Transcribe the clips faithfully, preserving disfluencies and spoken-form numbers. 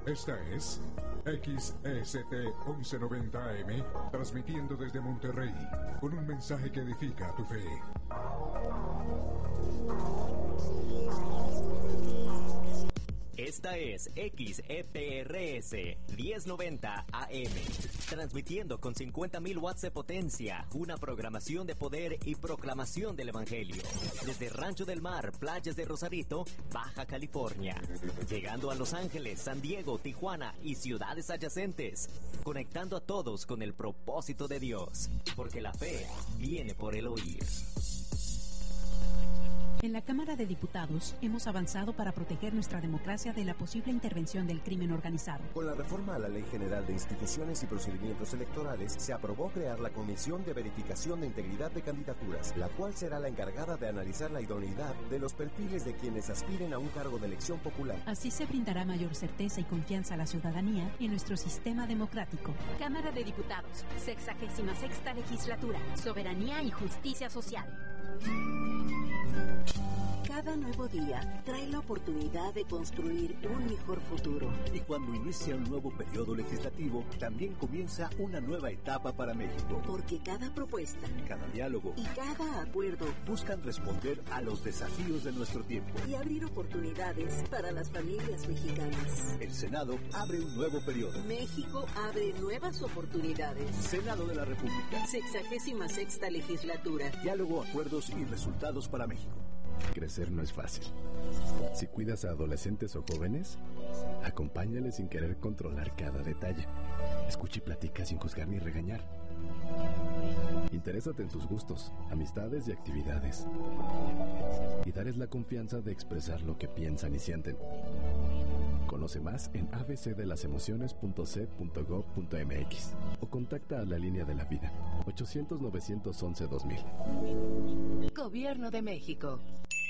Esta es X E S T once noventa A M, transmitiendo desde Monterrey, con un mensaje que edifica tu fe. Esta es X E P R S diez noventa A M, transmitiendo con cincuenta mil watts de potencia, una programación de poder y proclamación del Evangelio, desde Rancho del Mar, playas de Rosarito, Baja California, llegando a Los Ángeles, San Diego, Tijuana y ciudades adyacentes, conectando a todos con el propósito de Dios, porque la fe viene por el oír. En la Cámara de Diputados hemos avanzado para proteger nuestra democracia de la posible intervención del crimen organizado. Con la reforma a la Ley General de Instituciones y Procedimientos Electorales, se aprobó crear la Comisión de Verificación de Integridad de Candidaturas, la cual será la encargada de analizar la idoneidad de los perfiles de quienes aspiren a un cargo de elección popular. Así se brindará mayor certeza y confianza a la ciudadanía en nuestro sistema democrático. Cámara de Diputados, sexagésima sexta legislatura, soberanía y justicia social. Cada nuevo día trae la oportunidad de construir un mejor futuro. Y cuando inicia un nuevo periodo legislativo, también comienza una nueva etapa para México. Porque cada propuesta, cada diálogo y cada acuerdo buscan responder a los desafíos de nuestro tiempo y abrir oportunidades para las familias mexicanas. El Senado abre un nuevo periodo. México abre nuevas oportunidades. Senado de la República. Sexagésima sexta legislatura. Diálogo, acuerdos y resultados para México. Crecer no es fácil. Si cuidas a adolescentes o jóvenes, acompáñales sin querer controlar cada detalle. Escucha y platica sin juzgar ni regañar. Interésate en sus gustos, amistades y actividades. Y darles la confianza de expresar lo que piensan y sienten. Conoce más en a b c de las emociones punto c e punto gob punto m x o contacta a la línea de la vida ochocientos, novecientos once, dos mil. Gobierno de México.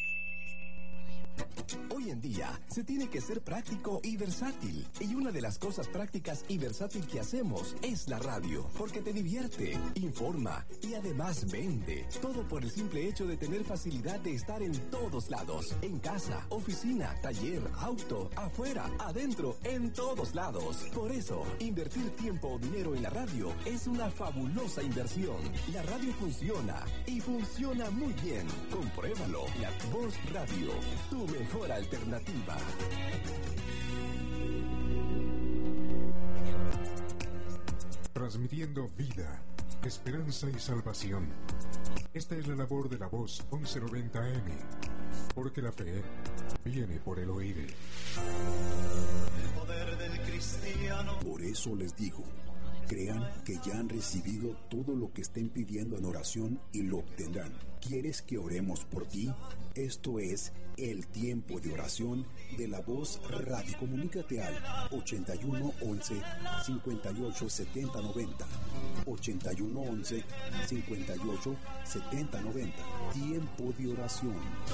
Hoy en día se tiene que ser práctico y versátil. Y una de las cosas prácticas y versátil que hacemos es la radio. Porque te divierte, informa y además vende. Todo por el simple hecho de tener facilidad de estar en todos lados. En casa, oficina, taller, auto, afuera, adentro, en todos lados. Por eso, invertir tiempo o dinero en la radio es una fabulosa inversión. La radio funciona y funciona muy bien. Compruébalo. La Voz Radio, tu mejor alternativa. Transmitiendo vida, esperanza y salvación. Esta es la labor de la Voz once noventa A M, porque la fe viene por el oír. El poder del cristiano. Por eso les digo, crean que ya han recibido todo lo que estén pidiendo en oración y lo obtendrán. ¿Quieres que oremos por ti? Esto es el tiempo de oración de la Voz Radio. Comunícate al ochenta y uno once, cincuenta y ocho, setenta, noventa. ochenta y uno once, cincuenta y ocho, setenta, noventa. Tiempo de oración.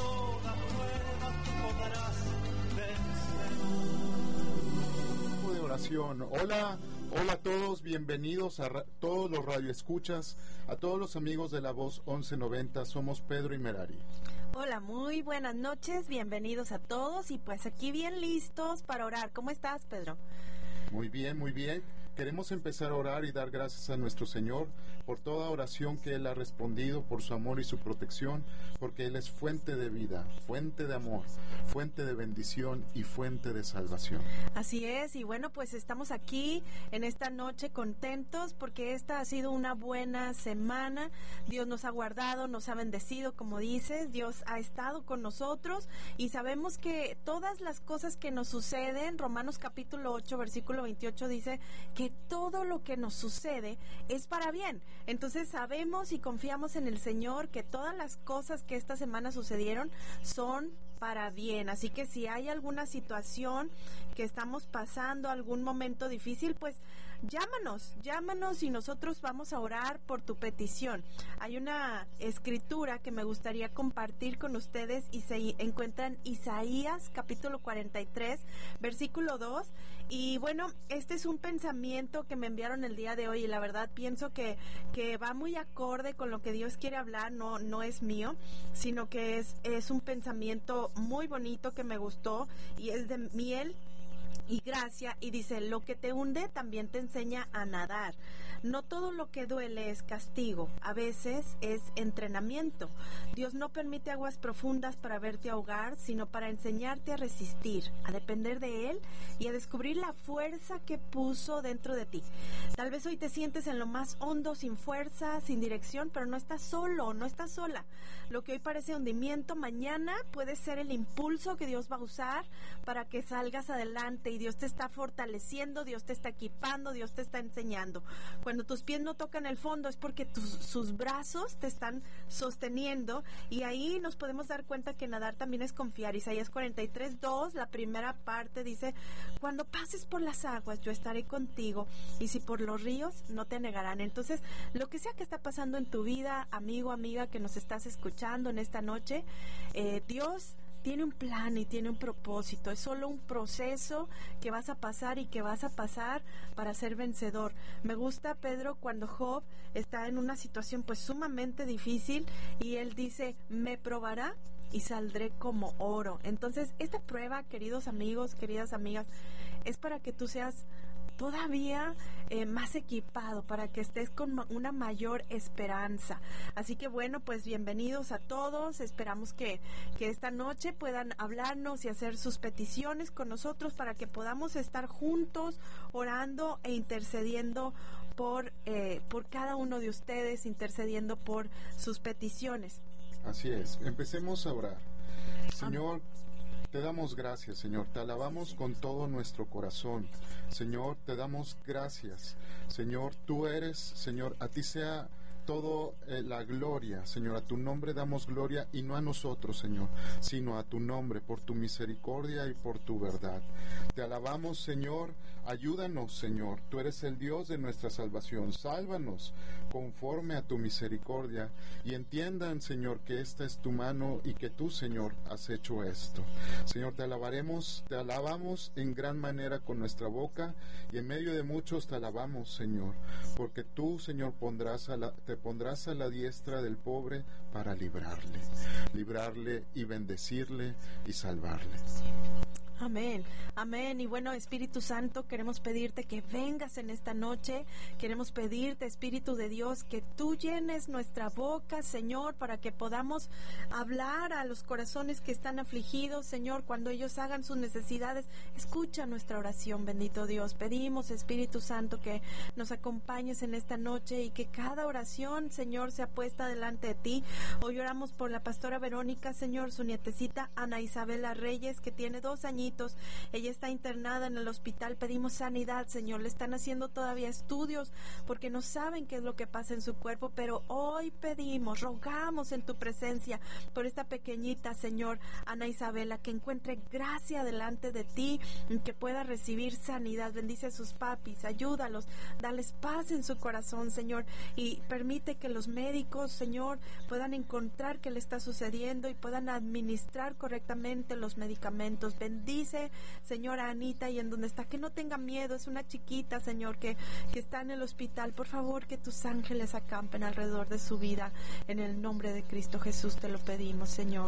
Tiempo de oración. Hola. Hola a todos, bienvenidos a ra- todos los radioescuchas, a todos los amigos de la Voz once noventa, somos Pedro y Merari. Hola, muy buenas noches, bienvenidos a todos y pues aquí bien listos para orar. ¿Cómo estás, Pedro? Muy bien, muy bien. Queremos empezar a orar y dar gracias a nuestro Señor por toda oración que Él ha respondido, por su amor y su protección, porque Él es fuente de vida, fuente de amor, fuente de bendición y fuente de salvación. Así es, y bueno, pues estamos aquí en esta noche contentos porque esta ha sido una buena semana. Dios nos ha guardado, nos ha bendecido, como dices, Dios ha estado con nosotros y sabemos que todas las cosas que nos suceden, Romanos capítulo ocho, versículo veintiocho dice que todo lo que nos sucede es para bien. Entonces sabemos y confiamos en el Señor que todas las cosas que esta semana sucedieron son para bien. Así que si hay alguna situación que estamos pasando, algún momento difícil, pues llámanos, llámanos y nosotros vamos a orar por tu petición. Hay una escritura que me gustaría compartir con ustedes y se encuentra en Isaías capítulo cuarenta y tres, versículo dos. Y bueno, este es un pensamiento que me enviaron el día de hoy y la verdad pienso que, que va muy acorde con lo que Dios quiere hablar. No, no es mío, sino que es, es un pensamiento muy bonito que me gustó y es de Miel y gracia, y dice, lo que te hunde también te enseña a nadar. No todo lo que duele es castigo, a veces es entrenamiento. Dios no permite aguas profundas para verte ahogar, sino para enseñarte a resistir, a depender de Él y a descubrir la fuerza que puso dentro de ti. Tal vez hoy te sientes en lo más hondo, sin fuerza, sin dirección, pero no estás solo, no estás sola. Lo que hoy parece hundimiento, mañana puede ser el impulso que Dios va a usar para que salgas adelante, y Dios te está fortaleciendo, Dios te está equipando, Dios te está enseñando. Cuando tus pies no tocan el fondo es porque tus, sus brazos te están sosteniendo, y ahí nos podemos dar cuenta que nadar también es confiar. Isaías cuarenta y tres, dos, la primera parte dice, cuando pases por las aguas yo estaré contigo, y si por los ríos no te negarán. Entonces, lo que sea que está pasando en tu vida, amigo, amiga, que nos estás escuchando en esta noche, eh, Dios tiene un plan y tiene un propósito. Es solo un proceso que vas a pasar y que vas a pasar para ser vencedor. Me gusta, Pedro, cuando Job está en una situación pues sumamente difícil, y él dice, me probará y saldré como oro. Entonces, esta prueba, queridos amigos, queridas amigas, es para que tú seas todavía eh, más equipado, para que estés con ma- una mayor esperanza. Así que bueno, pues bienvenidos a todos. Esperamos que, que esta noche puedan hablarnos y hacer sus peticiones con nosotros, para que podamos estar juntos orando e intercediendo por, eh, por cada uno de ustedes, intercediendo por sus peticiones. Así es, empecemos a orar. Señor, te damos gracias, Señor, te alabamos con todo nuestro corazón. Señor, te damos gracias. Señor, tú eres, Señor, a ti sea todo eh, la gloria, Señor, a tu nombre damos gloria, y no a nosotros, Señor, sino a tu nombre, por tu misericordia y por tu verdad. Te alabamos, Señor, ayúdanos, Señor, tú eres el Dios de nuestra salvación, sálvanos conforme a tu misericordia, y entiendan, Señor, que esta es tu mano y que tú, Señor, has hecho esto. Señor, te alabaremos, te alabamos en gran manera con nuestra boca, y en medio de muchos te alabamos, Señor, porque tú, Señor, pondrás a la, te pondrás a la diestra del pobre para librarle, librarle y bendecirle y salvarle. Amén, amén. Y bueno, Espíritu Santo, queremos pedirte que vengas en esta noche. Queremos pedirte, Espíritu de Dios, que tú llenes nuestra boca, Señor, para que podamos hablar a los corazones que están afligidos, Señor, cuando ellos hagan sus necesidades. Escucha nuestra oración, bendito Dios. Pedimos, Espíritu Santo, que nos acompañes en esta noche, y que cada oración, Señor, sea puesta delante de ti. Hoy oramos por la pastora Verónica, Señor, su nietecita Ana Isabela Reyes, que tiene dos años. Ella está internada en el hospital. Pedimos sanidad, Señor. Le están haciendo todavía estudios porque no saben qué es lo que pasa en su cuerpo, pero hoy pedimos, rogamos en tu presencia por esta pequeñita, Señor, Ana Isabela, que encuentre gracia delante de ti, que pueda recibir sanidad. Bendice a sus papis, ayúdalos, dales paz en su corazón, Señor, y permite que los médicos, Señor, puedan encontrar qué le está sucediendo y puedan administrar correctamente los medicamentos. Bendice Dice, Señora Anita, y en donde está, que no tenga miedo, es una chiquita, Señor, que, que está en el hospital. Por favor, que tus ángeles acampen alrededor de su vida. En el nombre de Cristo Jesús te lo pedimos, Señor.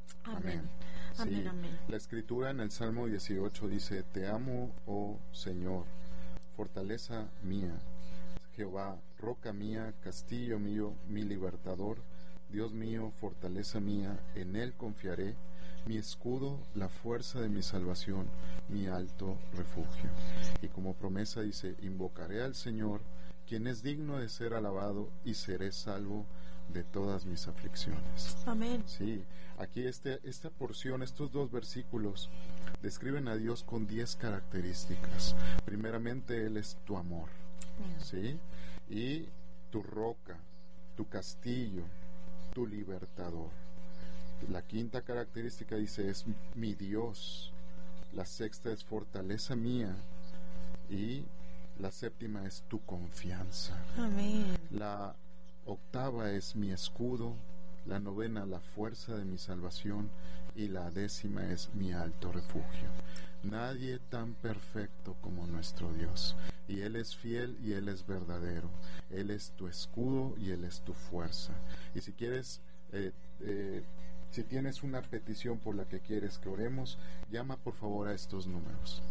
Amén. Amén, amén. Sí, amén. La escritura en el Salmo dieciocho dice, te amo, oh Señor, fortaleza mía, Jehová, roca mía, castillo mío, mi libertador, Dios mío, fortaleza mía, en él confiaré, mi escudo, la fuerza de mi salvación, mi alto refugio. Y como promesa dice, invocaré al Señor, quien es digno de ser alabado, y seré salvo de todas mis aflicciones. Amén. Sí, aquí este, esta porción, estos dos versículos, describen a Dios con diez características. Primeramente, Él es tu amor, ¿sí? Y tu roca, tu castillo, tu libertador. La quinta característica dice es mi Dios. La sexta es fortaleza mía. Y la séptima es tu confianza. Amén. La octava es mi escudo. La novena, la fuerza de mi salvación. Y la décima es mi alto refugio. Nadie tan perfecto como nuestro Dios. Y Él es fiel y Él es verdadero. Él es tu escudo y Él es tu fuerza. Y si quieres... Eh, eh, Si tienes una petición por la que quieres que oremos, llama por favor a estos números.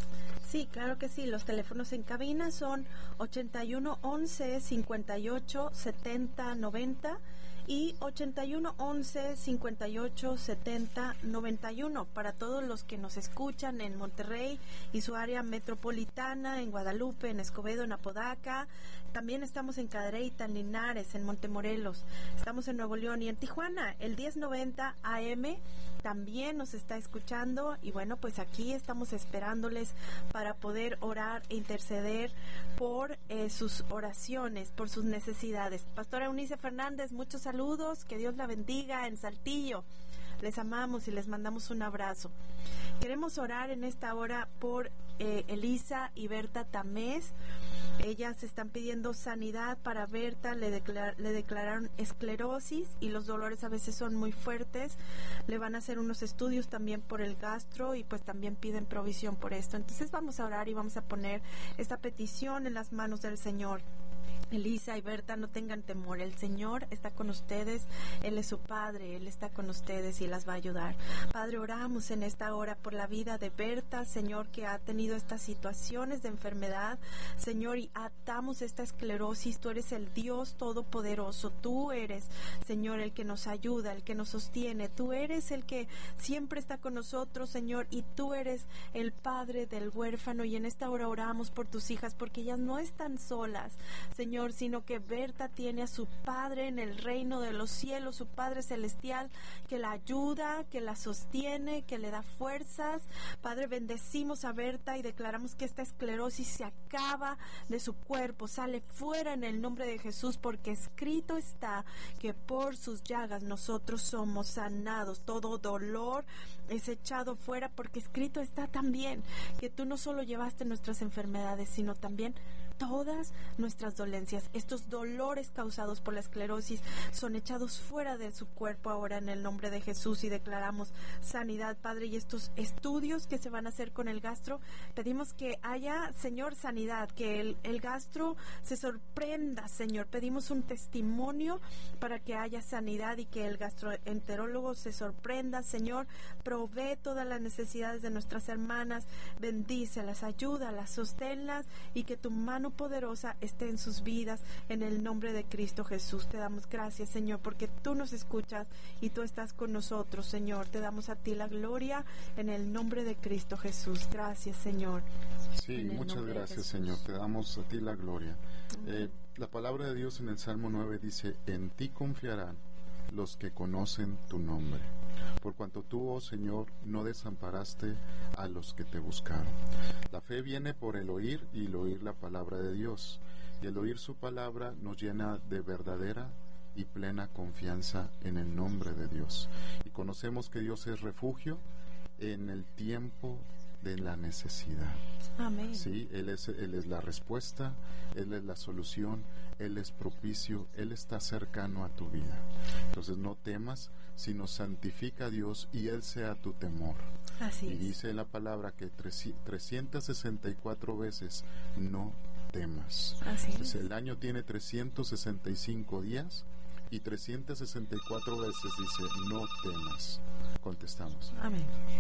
Sí, claro que sí. Los teléfonos en cabina son ochenta y uno once cincuenta y ocho setenta noventa y ochenta y uno once cincuenta y ocho setenta noventa y uno para todos los que nos escuchan en Monterrey y su área metropolitana, en Guadalupe, en Escobedo, en Apodaca. También estamos en Cadereyta, en Linares, en Montemorelos. Estamos en Nuevo León y en Tijuana. El diez noventa A M también nos está escuchando. Y bueno, pues aquí estamos esperándoles para poder orar e interceder por eh, sus oraciones, por sus necesidades. Pastora Eunice Fernández, muchos saludos. Que Dios la bendiga en Saltillo. Les amamos y les mandamos un abrazo. Queremos orar en esta hora por eh, Elisa y Berta Tamés. Ellas están pidiendo sanidad para Berta. Le, declar, le declararon esclerosis y los dolores a veces son muy fuertes. Le van a hacer unos estudios también por el gastro y pues también piden provisión por esto. Entonces vamos a orar y vamos a poner esta petición en las manos del Señor. Elisa y Berta, no tengan temor, el Señor está con ustedes, Él es su Padre, Él está con ustedes y las va a ayudar. Padre, oramos en esta hora por la vida de Berta, Señor, que ha tenido estas situaciones de enfermedad, Señor, y atamos esta esclerosis. Tú eres el Dios Todopoderoso, tú eres, Señor, el que nos ayuda, el que nos sostiene, tú eres el que siempre está con nosotros, Señor, y tú eres el Padre del huérfano. Y en esta hora oramos por tus hijas, porque ellas no están solas, Señor, sino que Berta tiene a su Padre en el reino de los cielos, su Padre celestial, que la ayuda, que la sostiene, que le da fuerzas. Padre, bendecimos a Berta y declaramos que esta esclerosis se acaba de su cuerpo, sale fuera en el nombre de Jesús, porque escrito está que por sus llagas nosotros somos sanados. Todo dolor es echado fuera, porque escrito está también que tú no solo llevaste nuestras enfermedades, sino también todas nuestras dolencias. Estos dolores causados por la esclerosis son echados fuera de su cuerpo ahora en el nombre de Jesús, y declaramos sanidad, Padre. Y estos estudios que se van a hacer con el gastro, pedimos que haya, Señor, sanidad, que el, el gastro se sorprenda, Señor. Pedimos un testimonio para que haya sanidad y que el gastroenterólogo se sorprenda, Señor. Provee todas las necesidades de nuestras hermanas, bendícelas, ayúdalas, sosténlas, y que tu mano poderosa esté en sus vidas, en el nombre de Cristo Jesús. Te damos gracias, Señor, porque tú nos escuchas y tú estás con nosotros, Señor. Te damos a ti la gloria en el nombre de Cristo Jesús. Gracias, Señor. Sí, muchas gracias, Señor. Te damos a ti la gloria. Eh, la palabra de Dios en el Salmo nueve dice: en ti confiarán los que conocen tu nombre, por cuanto tú, oh Señor, no desamparaste a los que te buscaron. La fe viene por el oír, y el oír la palabra de Dios, y el oír su palabra nos llena de verdadera y plena confianza en el nombre de Dios, y conocemos que Dios es refugio en el tiempo de la necesidad. Amén. Sí, Él es, Él es la respuesta, Él es la solución, Él es propicio, Él está cercano a tu vida. Entonces no temas, sino santifica a Dios y Él sea tu temor. Así y es. dice en la palabra que trescientas sesenta y cuatro veces no temas. Así es. Entonces el año tiene trescientos sesenta y cinco días y trescientas sesenta y cuatro veces dice no temas. Contestamos. Amén.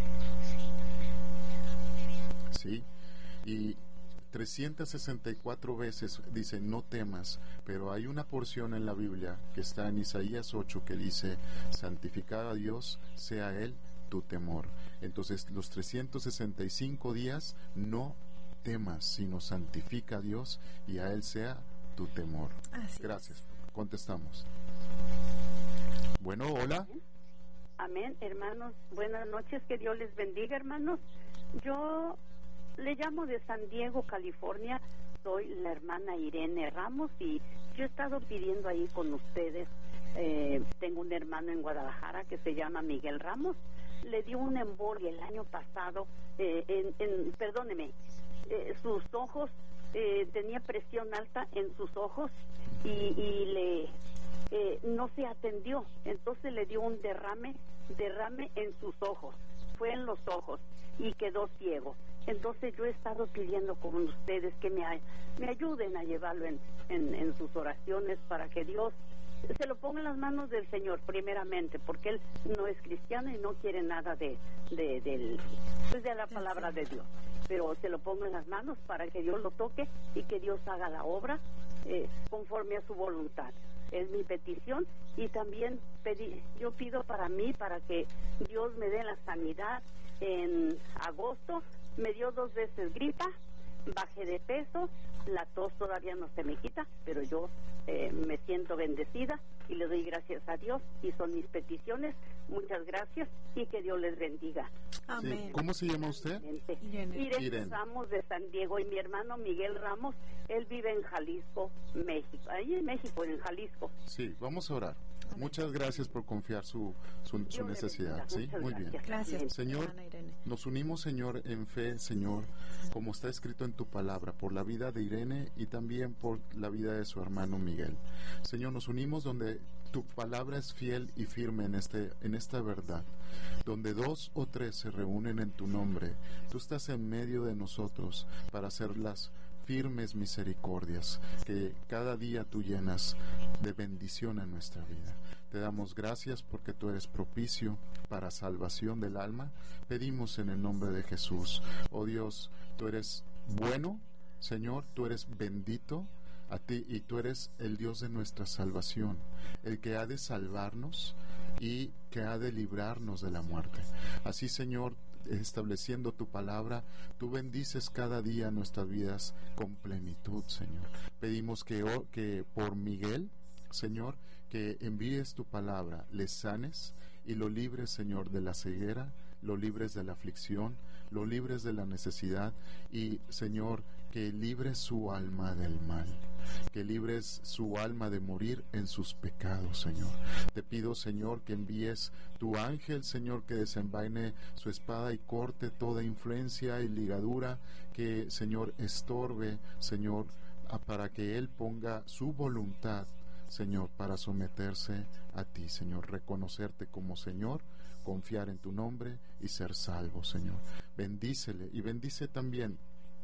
Sí, y trescientas sesenta y cuatro veces dice no temas, pero hay una porción en la Biblia que está en Isaías ocho que dice santificad a Dios, sea Él tu temor. Entonces los trescientos sesenta y cinco días no temas, sino santifica a Dios y a Él sea tu temor. Así Gracias. Es. Contestamos. Bueno, hola. Amén, hermanos. Buenas noches, que Dios les bendiga, hermanos. Yo le llamo de San Diego, California. Soy la hermana Irene Ramos y yo he estado pidiendo ahí con ustedes. Eh, tengo un hermano en Guadalajara que se llama Miguel Ramos. Le dio un embolia el año pasado. Eh, en, en, perdóneme, eh, sus ojos, eh, tenía presión alta en sus ojos y, y le eh, no se atendió. Entonces le dio un derrame, derrame en sus ojos. Fue en los ojos y quedó ciego. Entonces yo he estado pidiendo con ustedes que me, me ayuden a llevarlo en, en, en sus oraciones para que Dios se lo pongo en las manos del Señor primeramente, porque él no es cristiano y no quiere nada de de, de, pues de la palabra de Dios, pero se lo pongo en las manos para que Dios lo toque y que Dios haga la obra eh, conforme a su voluntad. Es mi petición. Y también pedí, yo pido para mí, para que Dios me dé la sanidad. En agosto me dio dos veces gripa, bajé de peso, la tos todavía no se me quita, pero yo eh, me siento bendecida y le doy gracias a Dios, y son mis peticiones. Muchas gracias y que Dios les bendiga. Amén. Sí. ¿Cómo se llama usted? Irene. Irene, Irene Ramos de San Diego, y mi hermano Miguel Ramos, él vive en Jalisco, México. Ahí en México, en Jalisco. Sí, vamos a orar. Muchas gracias por confiar su, su, su necesidad. ¿Sí? Muy bien. Gracias. Señor, nos unimos, Señor, en fe, Señor, como está escrito en tu palabra, por la vida de Irene y también por la vida de su hermano Miguel. Señor, nos unimos donde tu palabra es fiel y firme en este en esta verdad. Donde dos o tres se reúnen en tu nombre, tú estás en medio de nosotros para hacer las firmes misericordias que cada día tú llenas de bendición en nuestra vida. Te damos gracias porque tú eres propicio para salvación del alma. Pedimos en el nombre de Jesús. Oh Dios, tú eres bueno, Señor, tú eres bendito a ti, y tú eres el Dios de nuestra salvación, el que ha de salvarnos y que ha de librarnos de la muerte. Así, Señor, estableciendo tu palabra, tú bendices cada día nuestras vidas con plenitud, Señor. Pedimos que, oh, que por Miguel, Señor, que envíes tu palabra, le sanes y lo libres, Señor, de la ceguera, lo libres de la aflicción, lo libres de la necesidad, y, Señor, que libres su alma del mal, que libres su alma de morir en sus pecados, Señor. Te pido, Señor, que envíes tu ángel, Señor, que desenvaine su espada y corte toda influencia y ligadura que, Señor, estorbe, Señor, para que él ponga su voluntad, Señor, para someterse a ti, Señor, reconocerte como Señor, confiar en tu nombre y ser salvo, Señor. Bendícele y bendice también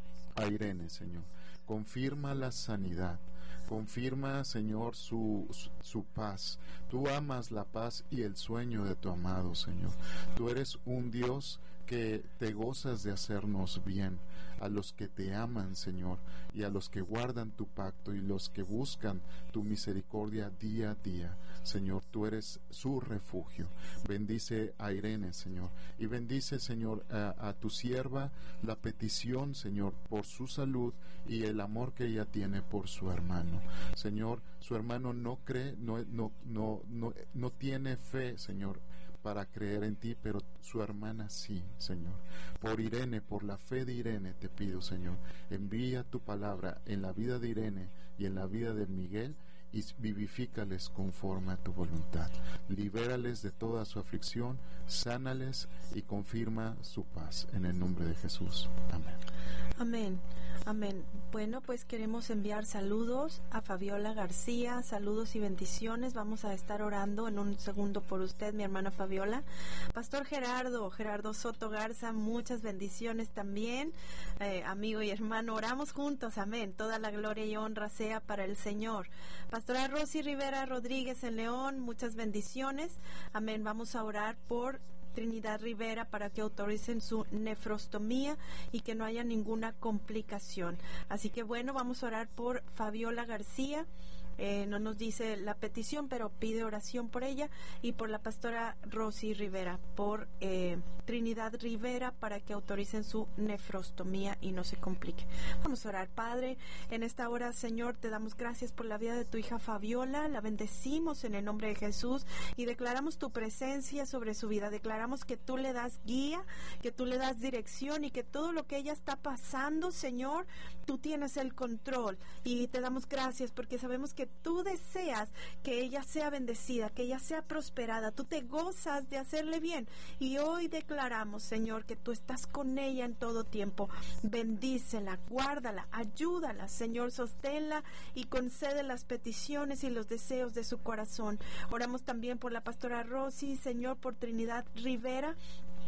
a Irene, Señor. Confirma la sanidad, confirma, Señor, su, su, su paz. Tú amas la paz y el sueño de tu amado, Señor. Tú eres un Dios que te gozas de hacernos bien a los que te aman, Señor, y a los que guardan tu pacto y los que buscan tu misericordia día a día. Señor, tú eres su refugio. Bendice a Irene, Señor, y bendice, Señor, a, a tu sierva, la petición, Señor, por su salud y el amor que ella tiene por su hermano. Señor, su hermano no cree, no, no, no, no, no tiene fe, Señor, para creer en ti, pero su hermana sí, Señor. Por Irene, por la fe de Irene, te pido, Señor, envía tu palabra en la vida de Irene y en la vida de Miguel, y vivifícales conforme a tu voluntad. Libérales de toda su aflicción, sánales y confirma su paz. En el nombre de Jesús. Amén. Amén. Amén. Bueno, pues queremos enviar saludos a Fabiola García, saludos y bendiciones. Vamos a estar orando en un segundo por usted, mi hermana Fabiola. Pastor Gerardo, Gerardo Soto Garza, muchas bendiciones también. Eh, amigo y hermano, oramos juntos, amén. Toda la gloria y honra sea para el Señor. Pastora Rosy Rivera Rodríguez en León, muchas bendiciones. Amén. Vamos a orar por Trinidad Rivera para que autoricen su nefrostomía y que no haya ninguna complicación. Así que bueno, vamos a orar por Fabiola García. Eh, no nos dice la petición, pero pide oración por ella, y por la pastora Rosy Rivera, por eh, Trinidad Rivera, para que autoricen su nefrostomía y no se complique. Vamos a orar. Padre, en esta hora, Señor, te damos gracias por la vida de tu hija Fabiola, la bendecimos en el nombre de Jesús y declaramos tu presencia sobre su vida. Declaramos que tú le das guía, que tú le das dirección, y que todo lo que ella está pasando, Señor, tú tienes el control, y te damos gracias porque sabemos que tú deseas que ella sea bendecida, que ella sea prosperada. Tú te gozas de hacerle bien, y hoy declaramos, Señor, que tú estás con ella en todo tiempo. Bendícela, guárdala, ayúdala, Señor, sosténla y concede las peticiones y los deseos de su corazón. Oramos también por la pastora Rosy, Señor, por Trinidad Rivera.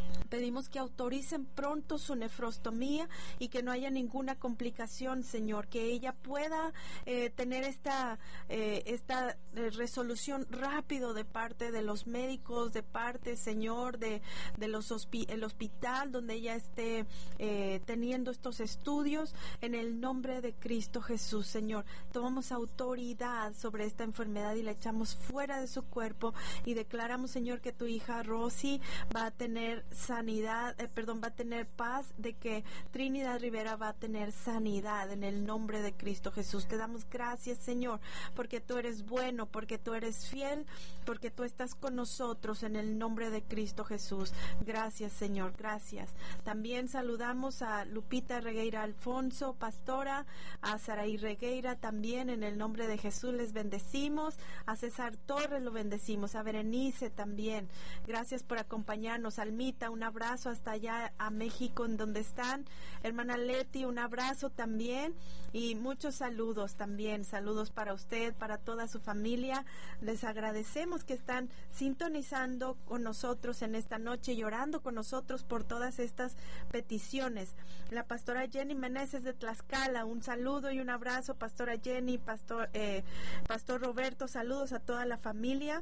Pedimos que autoricen pronto su nefrostomía y que no haya ninguna complicación, Señor, que ella pueda eh, tener esta, eh, esta eh, resolución rápido de parte de los médicos, de parte, Señor, de, de los hospi- el hospital donde ella esté eh, teniendo estos estudios. En el nombre de Cristo Jesús, Señor, tomamos autoridad sobre esta enfermedad y la echamos fuera de su cuerpo y declaramos, Señor, que tu hija Rosy va a tener sanidad, eh, perdón, va a tener paz, de que Trinidad Rivera va a tener sanidad en el nombre de Cristo Jesús. Te damos gracias, Señor, porque tú eres bueno, porque tú eres fiel, porque tú estás con nosotros en el nombre de Cristo Jesús. Gracias, Señor, gracias. También saludamos a Lupita Regueira Alfonso, pastora, a Saraí Regueira también en el nombre de Jesús les bendecimos, a César Torres lo bendecimos, a Berenice también. Gracias por acompañarnos. Almita, un abrazo hasta allá a México en donde están. Hermana Leti, un abrazo también y muchos saludos también, saludos para usted, para toda su familia. Les agradecemos que están sintonizando con nosotros en esta noche y orando con nosotros por todas estas peticiones. La pastora Jenny Meneses de Tlaxcala, un saludo y un abrazo, pastora Jenny, pastor, eh, pastor Roberto, saludos a toda la familia.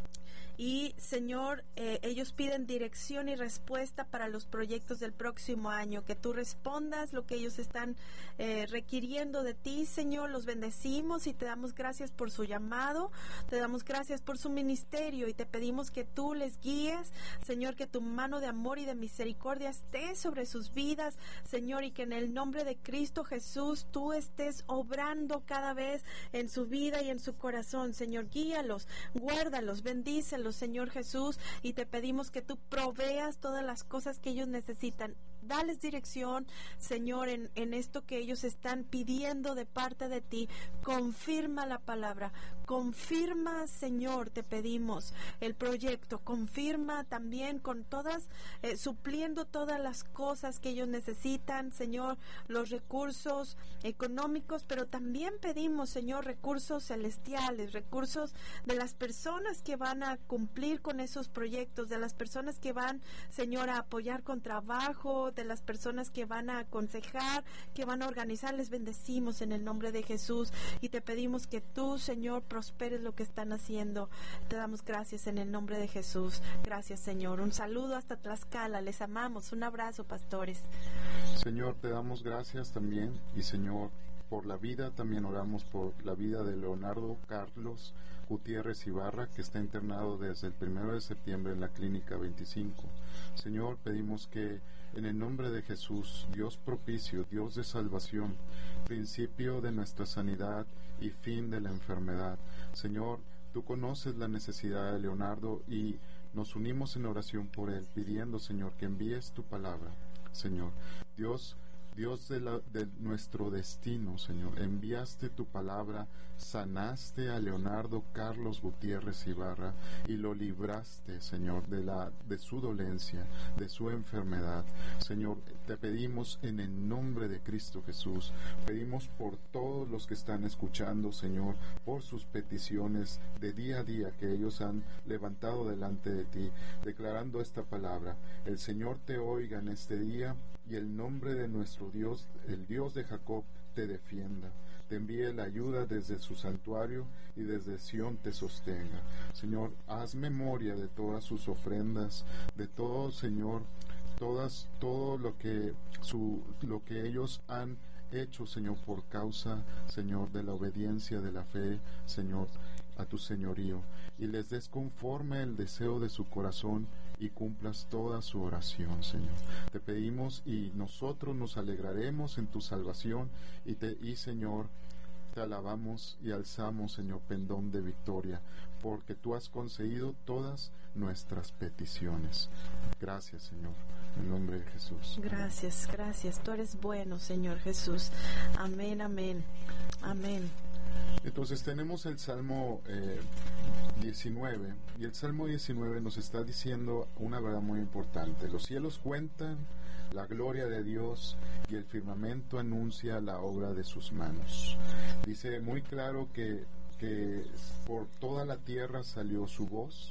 Y Señor, eh, ellos piden dirección y respuesta para los proyectos del próximo año, que tú respondas lo que ellos están eh, requiriendo de ti, Señor. Los bendecimos y te damos gracias por su llamado, te damos gracias por su ministerio y te pedimos que tú les guíes, Señor, que tu mano de amor y de misericordia esté sobre sus vidas, Señor, y que en el nombre de Cristo Jesús tú estés obrando cada vez en su vida y en su corazón, Señor. Guíalos, guárdalos, bendícelos, Señor Jesús, y te pedimos que tú proveas todas las cosas que ellos necesitan. Dales dirección, Señor, en, en esto que ellos están pidiendo de parte de ti. Confirma la palabra, confirma, Señor, te pedimos el proyecto, confirma también con todas, eh, supliendo todas las cosas que ellos necesitan, Señor, los recursos económicos, pero también pedimos, Señor, recursos celestiales, recursos de las personas que van a cumplir con esos proyectos, de las personas que van, Señor, a apoyar con trabajo, de las personas que van a aconsejar, que van a organizar. Les bendecimos en el nombre de Jesús y te pedimos que tú, Señor, prosperes lo que están haciendo. Te damos gracias en el nombre de Jesús. Gracias, Señor. Un saludo hasta Tlaxcala. Les amamos. Un abrazo, pastores. Señor, te damos gracias también y, Señor, por la vida, también oramos por la vida de Leonardo Carlos Gutiérrez Ibarra, que está internado desde el primero de septiembre en la clínica veinticinco. Señor, pedimos que en el nombre de Jesús, Dios propicio, Dios de salvación, principio de nuestra sanidad y fin de la enfermedad, Señor, tú conoces la necesidad de Leonardo y nos unimos en oración por él, pidiendo, Señor, que envíes tu palabra, Señor. Dios, Dios de, la, de nuestro destino, Señor, enviaste tu palabra, sanaste a Leonardo Carlos Gutiérrez Ibarra y lo libraste, Señor, de, la, de su dolencia, de su enfermedad. Señor, te pedimos en el nombre de Cristo Jesús, pedimos por todos los que están escuchando, Señor, por sus peticiones de día a día que ellos han levantado delante de ti, declarando esta palabra. El Señor te oiga en este día y el nombre de nuestro Dios, el Dios de Jacob, te defienda, te envíe la ayuda desde su santuario y desde Sión te sostenga. Señor, haz memoria de todas sus ofrendas, de todo, Señor, todas, todo lo que su, lo que ellos han hecho, Señor, por causa, Señor, de la obediencia, de la fe, Señor, a tu señorío, y les des conforme el deseo de su corazón y cumplas toda su oración, Señor. Te pedimos y nosotros nos alegraremos en tu salvación y, te, y Señor, te alabamos y alzamos, Señor, pendón de victoria, porque tú has concedido todas nuestras peticiones. Gracias, Señor, en nombre de Jesús. Gracias, gracias. Tú eres bueno, Señor Jesús. Amén, amén, amén. Entonces tenemos el Salmo eh, diecinueve, y el Salmo diecinueve nos está diciendo una verdad muy importante. Los cielos cuentan la gloria de Dios y el firmamento anuncia la obra de sus manos. Dice muy claro que, que por toda la tierra salió su voz,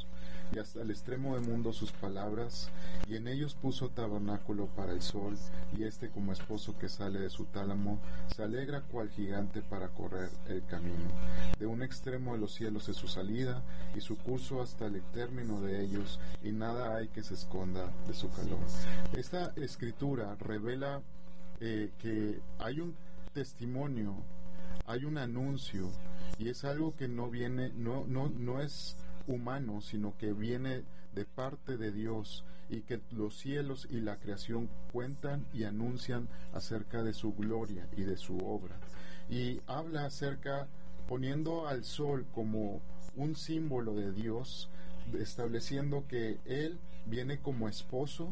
y hasta el extremo del mundo sus palabras, y en ellos puso tabernáculo para el sol, y este como esposo que sale de su tálamo, se alegra cual gigante para correr el camino. De un extremo de los cielos es su salida, y su curso hasta el término de ellos, y nada hay que se esconda de su calor. Esta escritura revela eh, que hay un testimonio, hay un anuncio, y es algo que no viene, no, no, no es humano, sino que viene de parte de Dios, y que los cielos y la creación cuentan y anuncian acerca de su gloria y de su obra. Y habla acerca, poniendo al sol como un símbolo de Dios, estableciendo que Él viene como esposo,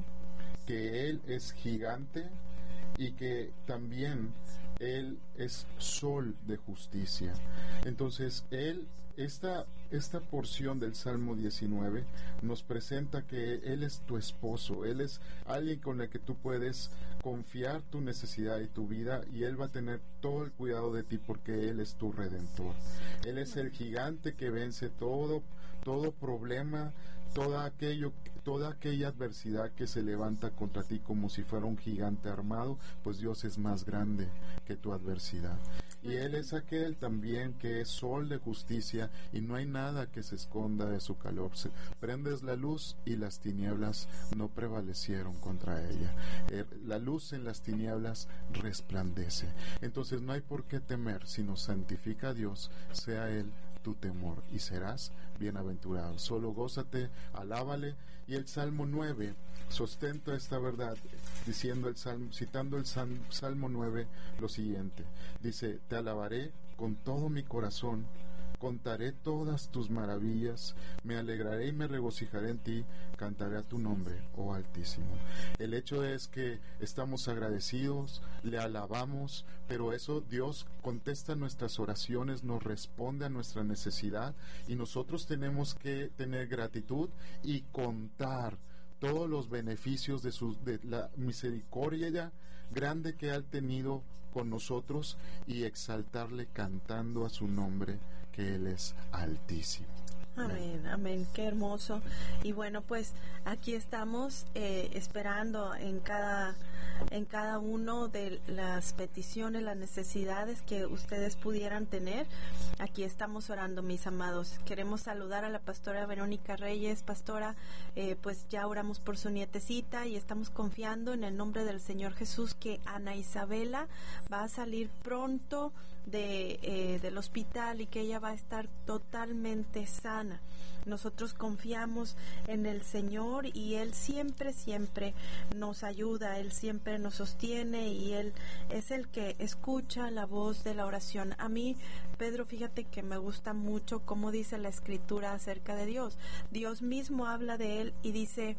que Él es gigante y que también Él es sol de justicia. Entonces, Él, esta, esta porción del Salmo diecinueve nos presenta que Él es tu esposo, Él es alguien con el que tú puedes confiar tu necesidad y tu vida, y Él va a tener todo el cuidado de ti porque Él es tu redentor. Él es el gigante que vence todo, todo problema, todo aquello, toda aquella adversidad que se levanta contra ti como si fuera un gigante armado, pues Dios es más grande que tu adversidad. Y Él es aquel también que es sol de justicia, y no hay nada que se esconda de su calor. Se, prendes la luz y las tinieblas no prevalecieron contra ella. Eh, la luz en las tinieblas resplandece. Entonces no hay por qué temer, sino santifica a Dios, sea Él tu temor, y serás bienaventurado. Solo gózate, alábale. Y el Salmo nueve sustenta esta verdad, diciendo el salmo, citando el salmo, Salmo nueve, lo siguiente. Dice: te alabaré con todo mi corazón, contaré todas tus maravillas, me alegraré y me regocijaré en ti, cantaré a tu nombre, oh Altísimo. El hecho es que estamos agradecidos, le alabamos, pero eso Dios contesta nuestras oraciones, nos responde a nuestra necesidad, y nosotros tenemos que tener gratitud y contar todos los beneficios de, su, de la misericordia grande que ha tenido con nosotros, y exaltarle cantando a su nombre, que Él es altísimo. Amén, amén, qué hermoso. Y bueno, pues aquí estamos eh, esperando en cada en cada uno de las peticiones, las necesidades que ustedes pudieran tener. Aquí estamos orando, mis amados. Queremos saludar a la pastora Verónica Reyes. Pastora, eh, pues ya oramos por su nietecita y estamos confiando en el nombre del Señor Jesús que Ana Isabela va a salir pronto de eh, del hospital, y que ella va a estar totalmente sana. Nosotros confiamos en el Señor, y Él siempre, siempre nos ayuda, Él siempre nos sostiene, y Él es el que escucha la voz de la oración. A mí, Pedro, fíjate que me gusta mucho cómo dice la Escritura acerca de Dios. Dios mismo habla de Él y dice: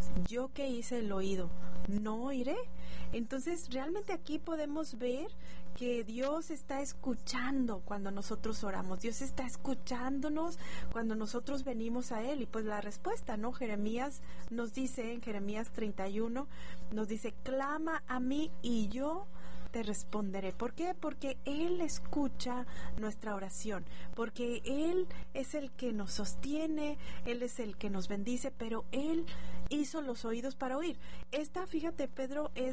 yo que hice el oído, ¿no oiré? Entonces, realmente aquí podemos ver que Dios está escuchando cuando nosotros oramos. Dios está escuchándonos cuando nosotros venimos a Él. Y pues la respuesta, ¿no? Jeremías nos dice, en Jeremías treinta y uno, nos dice: clama a mí y yo te responderé. ¿Por qué? Porque Él escucha nuestra oración, porque Él es el que nos sostiene, Él es el que nos bendice, pero Él hizo los oídos para oír. Esta, fíjate, Pedro, es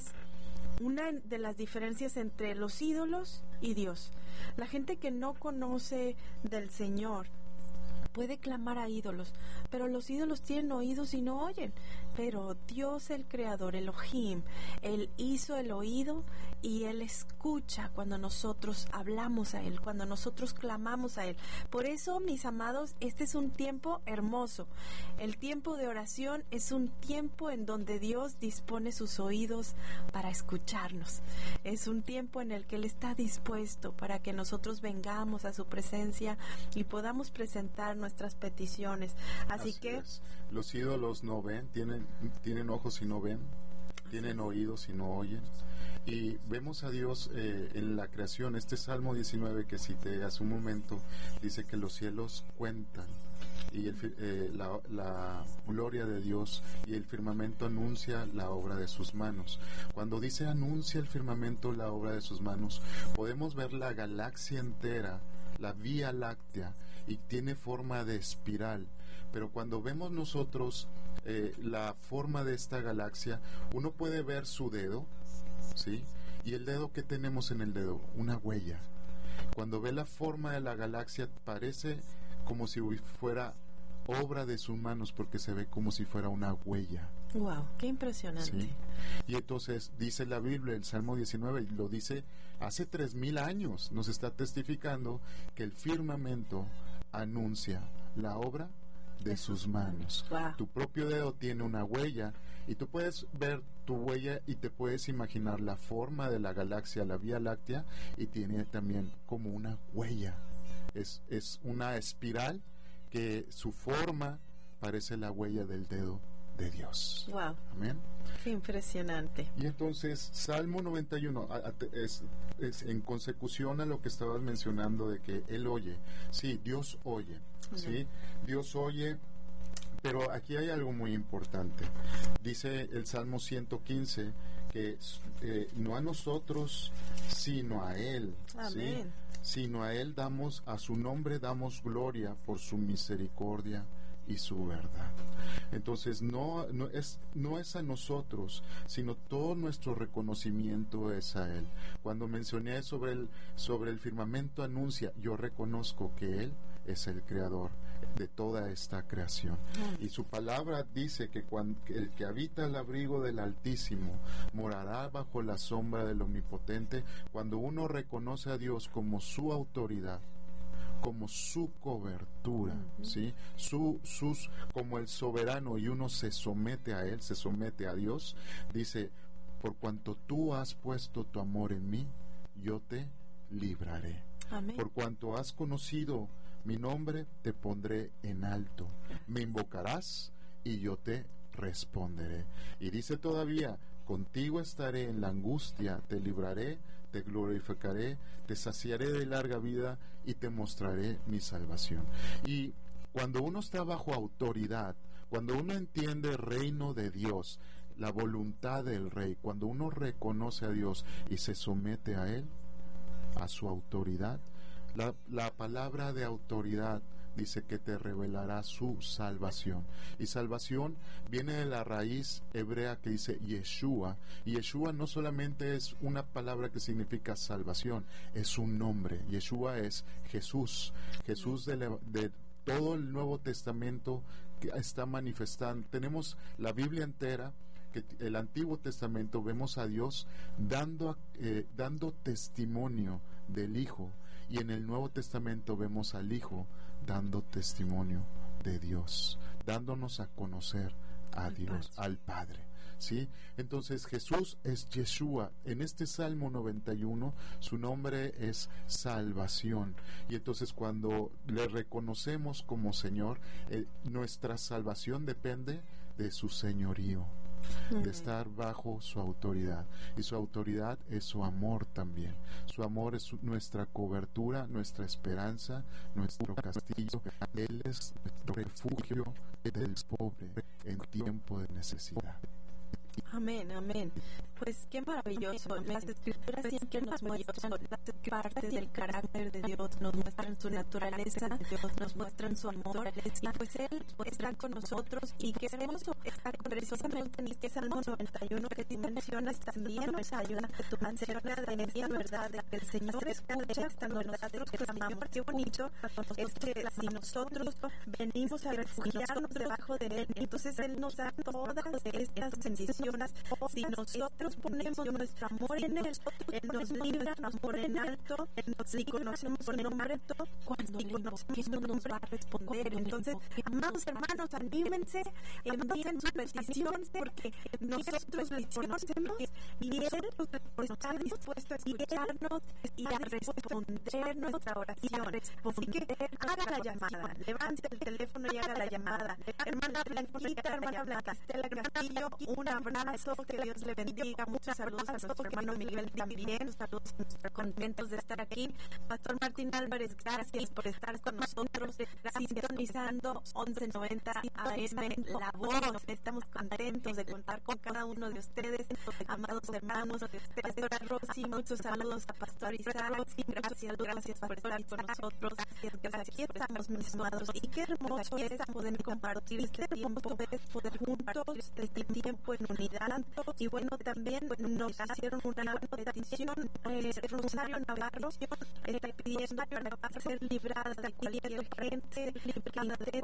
una de las diferencias entre los ídolos y Dios. La gente que no conoce del Señor puede clamar a ídolos, pero los ídolos tienen oídos y no oyen. Pero Dios, el Creador, Elohim, Él hizo el oído, y Él escucha cuando nosotros hablamos a Él, cuando nosotros clamamos a Él. Por eso, mis amados, este es un tiempo hermoso. El tiempo de oración es un tiempo en donde Dios dispone sus oídos para escucharnos. Es un tiempo en el que Él está dispuesto para que nosotros vengamos a su presencia y podamos presentar nuestras peticiones. Así, Así que es. Los ídolos no ven, tienen, tienen ojos y no ven, tienen oídos y no oyen. Y vemos a Dios eh, en la creación. Este Salmo diecinueve que cité hace un momento dice que los cielos cuentan, y el, eh, la, la gloria de Dios, y el firmamento anuncia la obra de sus manos. Cuando dice anuncia el firmamento la obra de sus manos, podemos ver la galaxia entera, la Vía Láctea, y tiene forma de espiral. pero cuando vemos nosotros eh, la forma de esta galaxia, uno puede ver su dedo, ¿sí? Y el dedo que tenemos en el dedo, una huella. Cuando ve la forma de la galaxia, parece como si fuera obra de sus manos, porque se ve como si fuera una huella. Wow, qué impresionante. ¿Sí? Y entonces dice la Biblia, el Salmo diecinueve, y lo dice hace tres mil años, nos está testificando que el firmamento anuncia la obra de sus manos. Wow. Tu propio dedo tiene una huella, y tú puedes ver tu huella y te puedes imaginar la forma de la galaxia, la Vía Láctea, y tiene también como una huella. Es, es una espiral que su forma parece la huella del dedo de Dios. Wow. Amén. Qué impresionante. Y entonces, Salmo noventa y uno es, es en consecución a lo que estabas mencionando de que Él oye. Sí, Dios oye. Uh-huh. Sí, Dios oye. Pero aquí hay algo muy importante. Dice el Salmo ciento quince que eh, no a nosotros, sino a Él. Amén. ¿sí? Sino a Él damos, a su nombre damos gloria por su misericordia y su verdad. Entonces no, no, es, no es a nosotros, sino todo nuestro reconocimiento es a Él. Cuando mencioné sobre el, sobre el firmamento anuncia, yo reconozco que Él es el creador de toda esta creación. Y su palabra dice que, cuando, que el que habita el abrigo del Altísimo morará bajo la sombra del Omnipotente. Cuando uno reconoce a Dios como su autoridad, como su cobertura, uh-huh. ¿sí? Su, sus, como el soberano, y uno se somete a Él, se somete a Dios, dice, por cuanto tú has puesto tu amor en mí, yo te libraré. Amén. Por cuanto has conocido mi nombre, te pondré en alto. Me invocarás y yo te responderé. Y dice todavía, contigo estaré en la angustia, te libraré, te glorificaré, te saciaré de larga vida y te mostraré mi salvación. Y cuando uno está bajo autoridad, cuando uno entiende el reino de Dios, la voluntad del Rey, cuando uno reconoce a Dios y se somete a Él, a su autoridad, la, la palabra de autoridad dice que te revelará su salvación. Y salvación viene de la raíz hebrea que dice Yeshua. Y Yeshua no solamente es una palabra que significa salvación, es un nombre. Yeshua es Jesús. Jesús de, la, de todo el Nuevo Testamento que está manifestando. Tenemos la Biblia entera, que el Antiguo Testamento vemos a Dios dando, eh, dando testimonio del Hijo. Y en el Nuevo Testamento vemos al Hijo dando testimonio de Dios, dándonos a conocer a Dios, al Padre, ¿sí? Entonces Jesús es Yeshua. En este Salmo noventa y uno su nombre es salvación, y entonces cuando le reconocemos como Señor, eh, nuestra salvación depende de su señorío, de estar bajo su autoridad, y su autoridad es su amor también. Su amor es su, nuestra cobertura, nuestra esperanza, nuestro castillo. Él es nuestro refugio del pobre en tiempo de necesidad. Amén, amén. Pues qué maravilloso. Las escrituras siempre nos muestran partes del carácter de Dios, nos muestran su naturaleza, nos muestran su amor, y pues Él está con nosotros, y queremos estar precisamente en este Salmo noventa y uno que tú mencionas también, nos ayuda a ser agradecidos, ¿verdad? De que el Señor escucha cuando nosotros clamamos. Qué bonito es que si nosotros venimos a refugiarnos debajo de Él, entonces Él nos da todas estas bendiciones. Si nosotros ponemos nuestro amor en Él, Él nos libra, nos pone en alto, si conocemos su nombre, cuando le conocemos nos va a responder. Entonces, amados hermanos, anímense, envíen sus peticiones, porque nosotros les conocemos y Él está dispuesto a escucharnos y a responder nuestra oración. Así que haga la llamada, levante el teléfono y haga la llamada. Hermana Blanquita, hermana Blanca Estela Castillo, un abrazo abrazo, que Dios le bendiga. Muchos saludos a nuestro hermano Miguel también. Saludos, contentos de estar aquí. Pastor Martín Álvarez, gracias por estar con nosotros, sintonizando once noventa A M La Voz. Estamos contentos de contar con cada uno de ustedes, amados hermanos. Pastora Rosy, muchos saludos a Pastor Isaac. Gracias, gracias por estar con nosotros. Gracias, aquí estamos, mis amados. Y qué hermoso es poder compartir este tiempo, poder, poder juntos, este tiempo en unidad. Y bueno, también nos hicieron una petición, eh, Rosario Navarro está pidiendo para ser librada de cualquier gente que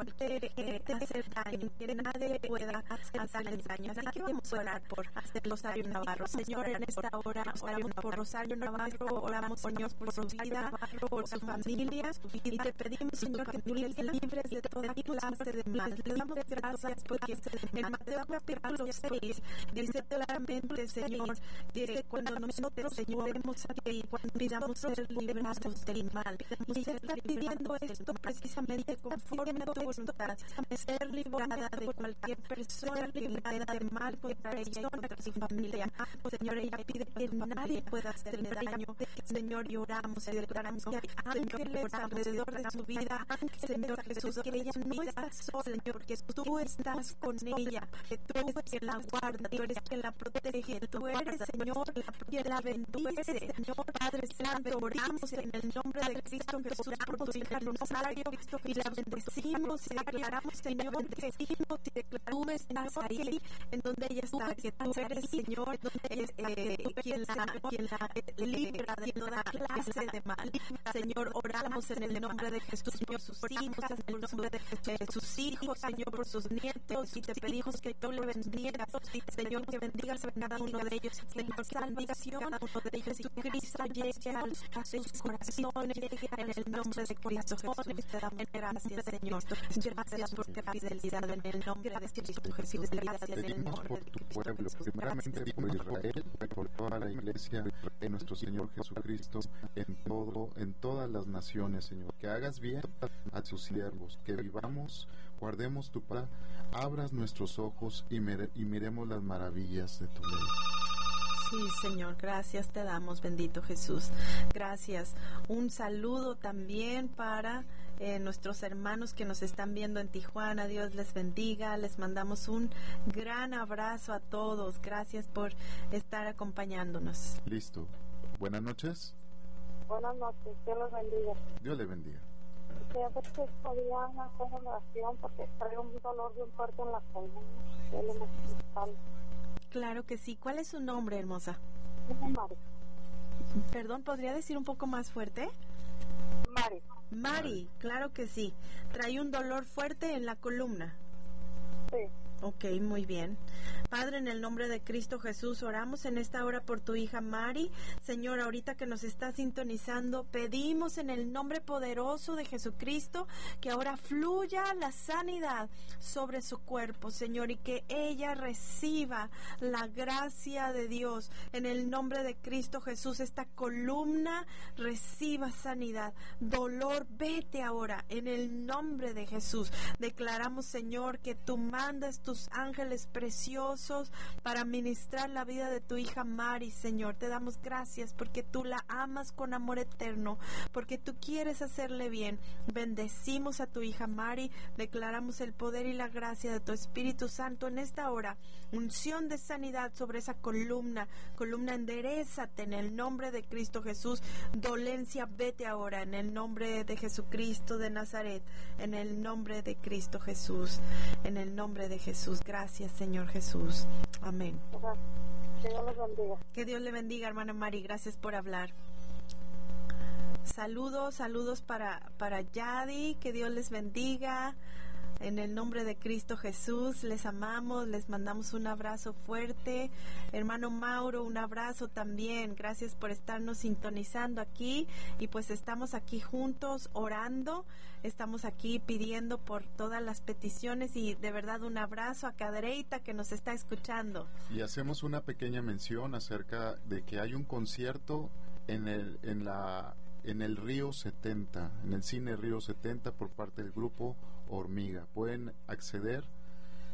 intente hacer daño, que nadie pueda hacerle daño. Así que vamos a orar por Rosario Navarro. Señor, en esta hora oramos por Rosario Navarro, oramos, Señor, por su vida, por su familia, y te pedimos, Señor, que tú les libres de toda clase de mal. Le damos gracias porque en Mateo capítulo seis dice claramente, Señor, dice cuando nosotros, Señor, hemos aquí, cuando pidamos ser librados del mal, y se está pidiendo esto precisamente conforme a tu voluntad, ser librada de cualquier persona librada del mal contra ella, contra su familia. Señor, ella pide que nadie pueda hacerle daño. Señor, y oramos y declaramos que hay ángeles alrededor de su vida, Señor Jesús, que ella no está sola, Señor, que tú estás con ella, que tú eres quien la guarda, tú eres quien la protege, tú eres, Señor, quien la bendice, Señor Padre Santo. Oramos en el nombre de Cristo Jesús por tu hija Rosario y la bendecimos y declaramos, Señor, decimos y declaramos, tú estás ahí en donde ella está, que tú eres, Señor, es, eh, quien la, quien la eh, libra de toda clase de mal. Señor, oramos en el nombre de Jesús por sus hijos, en el nombre de, de sus hijos, Señor, por sus nietos, y te pedimos que tú le bendigas, Señor, que bendigas a cada uno de ellos, Señor, salvación, cada uno de ellos, y Cristo llegue a sus corazones, en el nombre de Cristo Jesús. Te damos gracias, Señor. Gracias por tu fidelidad en el nombre de Cristo Jesús. Gracias en el nombre por tu pueblo, primeramente por Israel, por toda la iglesia de nuestro Señor Jesucristo, en todo, en todas las naciones, Señor. Que hagas bien a tus siervos, que vivamos, guardemos tu palabra, abras nuestros ojos y, mere, y miremos las maravillas de tu ley. Sí, Señor, gracias te damos, bendito Jesús. Gracias. Un saludo también para eh, nuestros hermanos que nos están viendo en Tijuana. Dios les bendiga. Les mandamos un gran abrazo a todos. Gracias por estar acompañándonos. Listo. Buenas noches. Buenas noches. Dios los bendiga. Dios le bendiga. Creo que podía hacer una oración porque traigo un dolor bien fuerte en la columna. Claro que sí. ¿Cuál es su nombre, hermosa? Mari. Perdón, ¿podría decir un poco más fuerte? Mari. Mari, claro que sí. Trae un dolor fuerte en la columna. Sí. Ok, muy bien. Padre, en el nombre de Cristo Jesús, oramos en esta hora por tu hija Mari. Señor, ahorita que nos está sintonizando, pedimos en el nombre poderoso de Jesucristo que ahora fluya la sanidad sobre su cuerpo, Señor, y que ella reciba la gracia de Dios. En el nombre de Cristo Jesús, esta columna reciba sanidad. Dolor, vete ahora. En el nombre de Jesús, declaramos, Señor, que tú mandas tus ángeles preciosos para ministrar la vida de tu hija Mari, Señor. Te damos gracias porque tú la amas con amor eterno, porque tú quieres hacerle bien. Bendecimos a tu hija Mari, declaramos el poder y la gracia de tu Espíritu Santo en esta hora. Unción de sanidad sobre esa columna, columna enderezate en el nombre de Cristo Jesús. Dolencia, vete ahora en el nombre de Jesucristo de Nazaret, en el nombre de Cristo Jesús, en el nombre de Jesús. Gracias, Señor Jesús. Amén. Que Dios les bendiga. Que Dios le bendiga, hermana Mari. Gracias por hablar. Saludos, saludos para, para Yadi. Que Dios les bendiga. En el nombre de Cristo Jesús, les amamos, les mandamos un abrazo fuerte. Hermano Mauro, un abrazo también. Gracias por estarnos sintonizando aquí. Y pues estamos aquí juntos orando. Estamos aquí pidiendo por todas las peticiones y de verdad un abrazo a Cadereyta que nos está escuchando. Y hacemos una pequeña mención acerca de que hay un concierto en el, en la, en el Río setenta, en el Cine Río setenta por parte del grupo Hormiga. Pueden acceder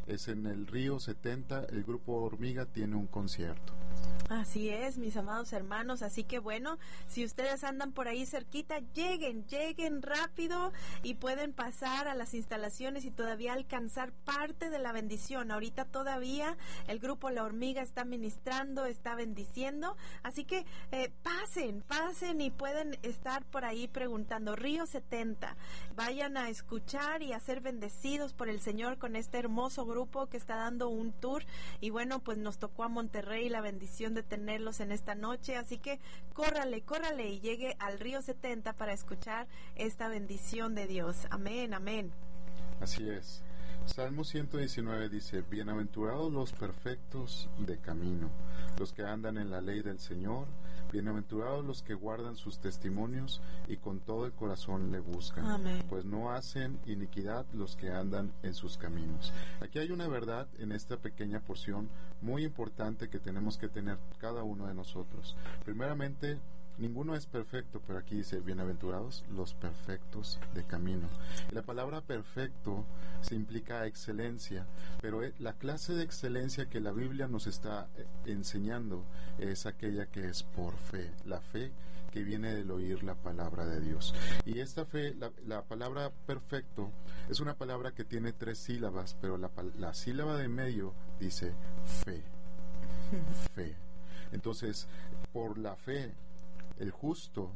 es en el Río setenta, el Grupo Hormiga tiene un concierto. Así es, mis amados hermanos, así que bueno, si ustedes andan por ahí cerquita, lleguen, lleguen rápido y pueden pasar a las instalaciones y todavía alcanzar parte de la bendición. Ahorita todavía el grupo La Hormiga está ministrando, está bendiciendo, así que eh, pasen, pasen y pueden estar por ahí preguntando. Río setenta, vayan a escuchar y a ser bendecidos por el Señor con este hermoso grupo que está dando un tour, y bueno, pues nos tocó a Monterrey la bendición de tenerlos en esta noche, así que córrale, córrale y llegue al Río setenta para escuchar esta bendición de Dios. Amén, amén. Así es. Salmo ciento diecinueve dice: bienaventurados los perfectos de camino, los que andan en la ley del Señor, bienaventurados los que guardan sus testimonios y con todo el corazón le buscan. Amén. Pues no hacen iniquidad los que andan en sus caminos. Aquí hay una verdad en esta pequeña porción muy importante que tenemos que tener cada uno de nosotros. Primeramente, ninguno es perfecto, pero aquí dice bienaventurados los perfectos de camino. Y la palabra perfecto se implica excelencia, pero la clase de excelencia que la Biblia nos está enseñando es aquella que es por fe, la fe que viene del oír la palabra de Dios. Y esta fe, la, la palabra perfecto, es una palabra que tiene tres sílabas, pero la, la sílaba de medio dice fe, fe. Entonces, por la fe, el justo,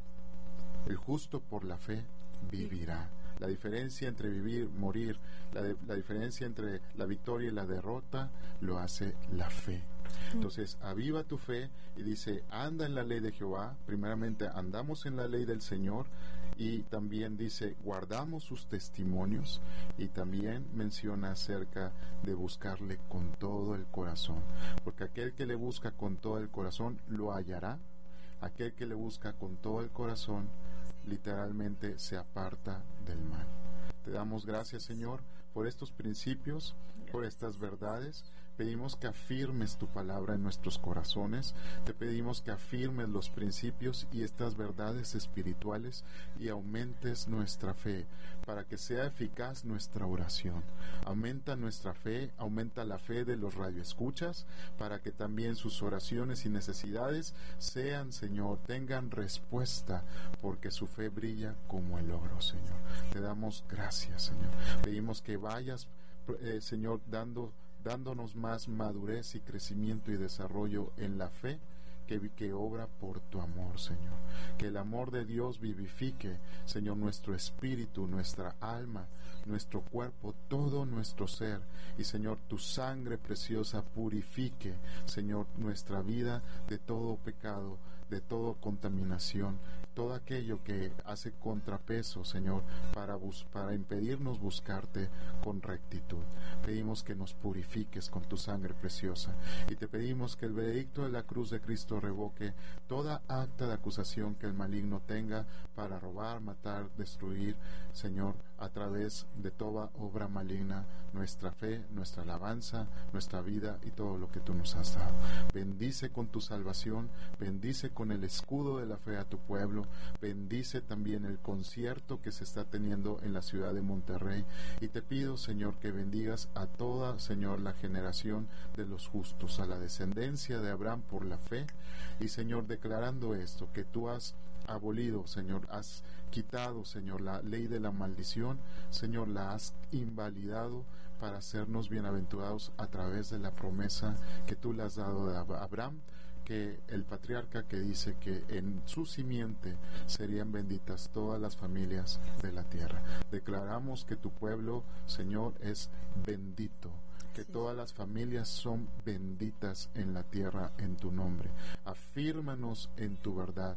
el justo por la fe vivirá. La diferencia entre vivir, morir, la, de, la diferencia entre la victoria y la derrota, lo hace la fe. Entonces, aviva tu fe y dice, anda en la ley de Jehová. Primeramente, andamos en la ley del Señor, y también dice, guardamos sus testimonios, y también menciona acerca de buscarle con todo el corazón, porque aquel que le busca con todo el corazón lo hallará. Aquel que le busca con todo el corazón, literalmente se aparta del mal. Te damos gracias, Señor, por estos principios, por estas verdades. Pedimos que afirmes tu palabra en nuestros corazones. Te pedimos que afirmes los principios y estas verdades espirituales y aumentes nuestra fe para que sea eficaz nuestra oración. Aumenta nuestra fe, aumenta la fe de los radioescuchas para que también sus oraciones y necesidades sean, Señor, tengan respuesta, porque su fe brilla como el oro, Señor. Te damos gracias, Señor. Pedimos que vayas, eh, Señor, dando dándonos más madurez y crecimiento y desarrollo en la fe que, que obra por tu amor, Señor. Que el amor de Dios vivifique, Señor, nuestro espíritu, nuestra alma, nuestro cuerpo, todo nuestro ser. Y, Señor, tu sangre preciosa purifique, Señor, nuestra vida de todo pecado, de toda contaminación, todo aquello que hace contrapeso, Señor, para, bus- para impedirnos buscarte con rectitud. Pedimos que nos purifiques con tu sangre preciosa, y te pedimos que el veredicto de la cruz de Cristo revoque toda acta de acusación que el maligno tenga para robar, matar, destruir, Señor, a través de toda obra maligna, nuestra fe, nuestra alabanza, nuestra vida y todo lo que tú nos has dado. Bendice con tu salvación, bendice con el escudo de la fe a tu pueblo, bendice también el concierto que se está teniendo en la ciudad de Monterrey, y te pido, Señor, que bendigas a toda, Señor, la generación de los justos, a la descendencia de Abraham por la fe, y, Señor, declarando esto, que tú has abolido, Señor, has quitado, Señor, la ley de la maldición, Señor, la has invalidado para hacernos bienaventurados a través de la promesa que tú le has dado a Abraham, que el patriarca que dice que en su simiente serían benditas todas las familias de la tierra. Declaramos que tu pueblo, Señor, es bendito, que todas las familias son benditas en la tierra en tu nombre. Afírmanos en tu verdad,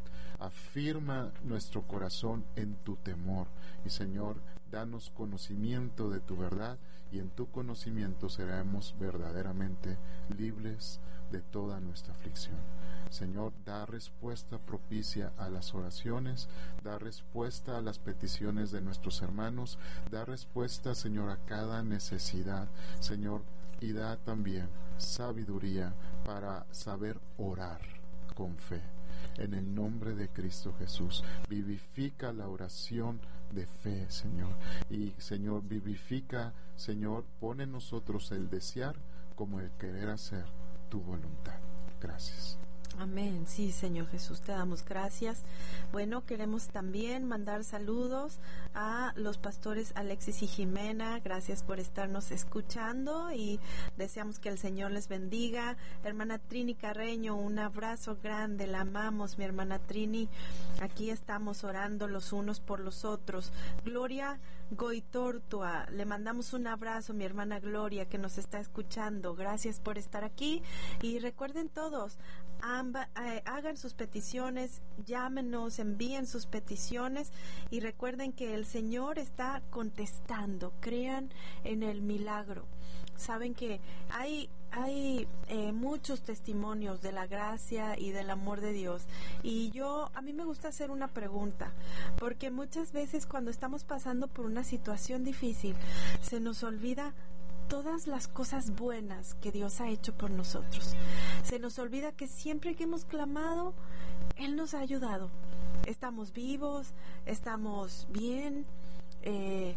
afirma nuestro corazón en tu temor, y, Señor, danos conocimiento de tu verdad, y en tu conocimiento seremos verdaderamente libres de toda nuestra aflicción. Señor, da respuesta propicia a las oraciones, da respuesta a las peticiones de nuestros hermanos, da respuesta, Señor, a cada necesidad, Señor, y da también sabiduría para saber orar con fe. en el nombre de Cristo Jesús. Vivifica la oración de fe, Señor. Y, Señor, vivifica, Señor, pone en nosotros el desear como el querer hacer tu voluntad. Gracias. Amén. Sí, Señor Jesús, te damos gracias. Bueno, queremos también mandar saludos a los pastores Alexis y Jimena. Gracias por estarnos escuchando y deseamos que el Señor les bendiga. Hermana Trini Carreño, un abrazo grande. La amamos, mi hermana Trini. Aquí estamos orando los unos por los otros. Gloria Goitortua, le mandamos un abrazo, mi hermana Gloria, que nos está escuchando. Gracias por estar aquí. Y recuerden todos, amba, eh, hagan sus peticiones, llámenos, envíen sus peticiones y recuerden que el Señor está contestando. Crean en el milagro. Saben que hay hay eh, muchos testimonios de la gracia y del amor de Dios, y yo a mí me gusta hacer una pregunta, porque muchas veces cuando estamos pasando por una situación difícil se nos olvida todas las cosas buenas que Dios ha hecho por nosotros. Se nos olvida que siempre que hemos clamado, Él nos ha ayudado. Estamos vivos, estamos bien. Eh,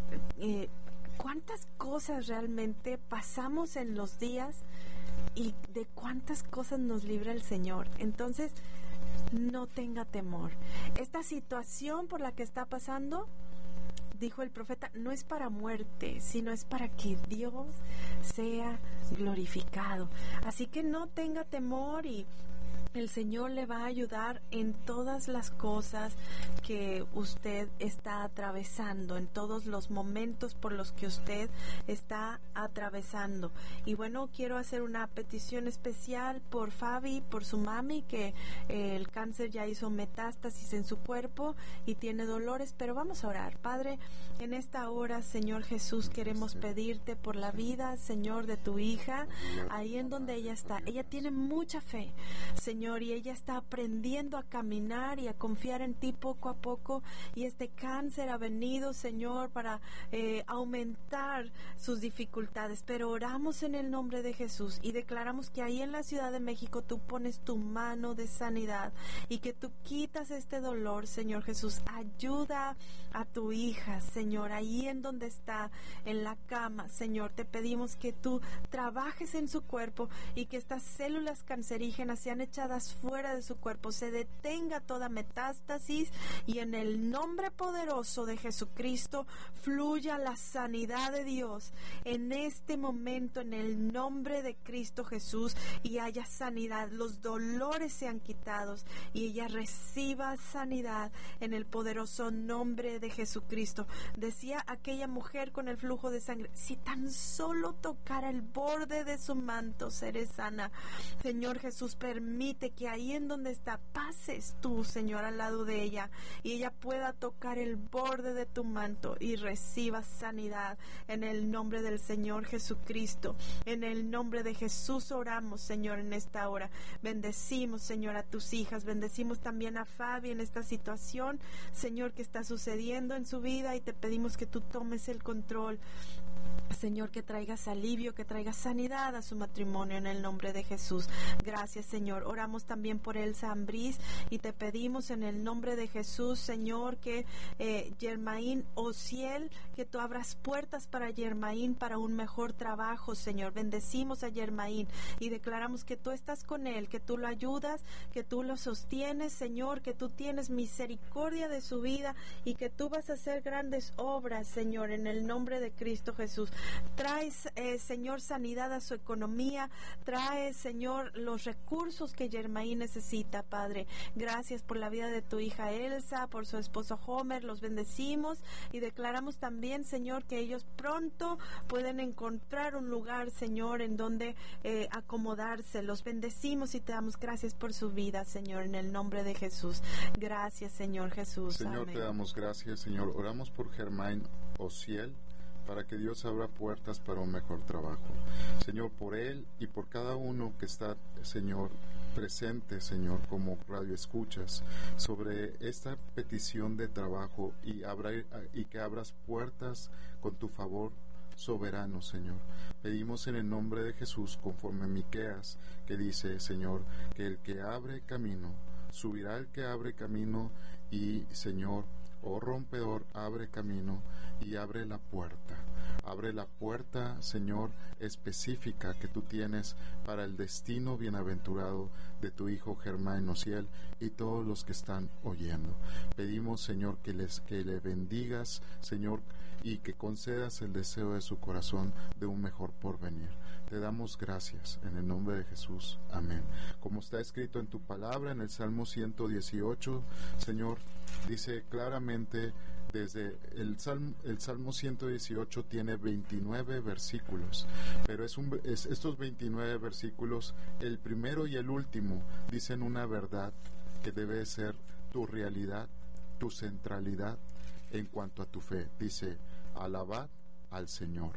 eh, ¿Cuántas cosas realmente pasamos en los días y de cuántas cosas nos libra el Señor? Entonces, no tenga temor. Esta situación por la que está pasando, dijo el profeta, no es para muerte, sino es para que Dios sea glorificado. Así que no tenga temor y el Señor le va a ayudar en todas las cosas que usted está atravesando, en todos los momentos por los que usted está atravesando. Y bueno, quiero hacer una petición especial por Fabi, por su mami, que eh, el cáncer ya hizo metástasis en su cuerpo y tiene dolores, pero vamos a orar. Padre, en esta hora, Señor Jesús, queremos pedirte por la vida, Señor, de tu hija, ahí en donde ella está. Ella tiene mucha fe, Señor, Señor, y ella está aprendiendo a caminar y a confiar en ti poco a poco, y este cáncer ha venido, Señor, para eh, aumentar sus dificultades, pero oramos en el nombre de Jesús y declaramos que ahí en la Ciudad de México tú pones tu mano de sanidad y que tú quitas este dolor, Señor Jesús. Ayuda a tu hija, Señor, ahí en donde está, en la cama, Señor, te pedimos que tú trabajes en su cuerpo y que estas células cancerígenas sean echadas fuera de su cuerpo, se detenga toda metástasis y en el nombre poderoso de Jesucristo fluya la sanidad de Dios en este momento, en el nombre de Cristo Jesús, y haya sanidad, los dolores sean quitados y ella reciba sanidad en el poderoso nombre de Jesucristo. Decía aquella mujer con el flujo de sangre, si tan solo tocara el borde de su manto seré sana. Señor Jesús, permite que ahí en donde está pases tú, Señor, al lado de ella y ella pueda tocar el borde de tu manto y reciba sanidad en el nombre del Señor Jesucristo. En el nombre de Jesús oramos, Señor, en esta hora. Bendecimos, Señor, a tus hijas, bendecimos también a Fabi en esta situación, Señor, que está sucediendo en su vida, y te pedimos que tú tomes el control, Señor, que traigas alivio, que traigas sanidad a su matrimonio en el nombre de Jesús. Gracias, Señor. Oramos también por Elsa Ambriz y te pedimos en el nombre de Jesús, Señor, que eh, Germain Ociel, que tú abras puertas para Germain para un mejor trabajo, Señor. Bendecimos a Germain y declaramos que tú estás con él, que tú lo ayudas, que tú lo sostienes, Señor, que tú tienes misericordia de su vida y que tú vas a hacer grandes obras, Señor, en el nombre de Cristo Jesús. Traes, eh, Señor, sanidad a su economía, trae, Señor, los recursos que Germain necesita, Padre. Gracias por la vida de tu hija Elsa, por su esposo Homer, los bendecimos y declaramos también, Señor, que ellos pronto pueden encontrar un lugar, Señor, en donde eh, acomodarse. Los bendecimos y te damos gracias por su vida, Señor, en el nombre de Jesús. Gracias, Señor Jesús. Señor, amén. Te damos gracias, Señor. Oramos por Germain Ociel, para que Dios abra puertas para un mejor trabajo. Señor, por él y por cada uno que está, Señor, presente, Señor, como radio escuchas, sobre esta petición de trabajo y, abra, y que abras puertas con tu favor soberano, Señor. Pedimos en el nombre de Jesús, conforme a Miqueas, que dice, Señor, que el que abre camino subirá el que abre camino y, Señor, oh rompedor, abre camino y abre la puerta. Abre la puerta, Señor, específica que tú tienes para el destino bienaventurado de tu hijo Germán Ociel y todos los que están oyendo. Pedimos, Señor, que les que le bendigas, Señor, y que concedas el deseo de su corazón de un mejor porvenir. Te damos gracias en el nombre de Jesús. Amén. Como está escrito en tu palabra en el Salmo ciento dieciocho, Señor, dice claramente desde el Salmo, el Salmo ciento dieciocho tiene veintinueve versículos, pero es, un, es estos veintinueve versículos, el primero y el último, dicen una verdad que debe ser tu realidad, tu centralidad en cuanto a tu fe. Dice, alabad al Señor,